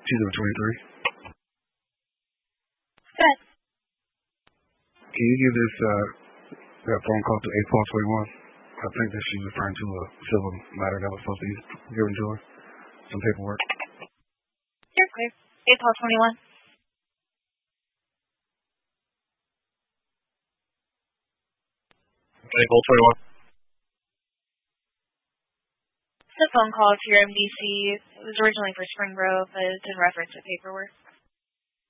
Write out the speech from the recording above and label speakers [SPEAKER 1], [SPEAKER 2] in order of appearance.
[SPEAKER 1] She's over 23.
[SPEAKER 2] Good.
[SPEAKER 1] Can you give this that phone call to 8-21? I think that she's referring to a civil matter that was supposed to be given to her. Some paperwork.
[SPEAKER 2] You're clear. 8-21.
[SPEAKER 3] 8-21.
[SPEAKER 2] It's a phone call to your MDC. It was originally for Spring Grove, but it's in reference to paperwork.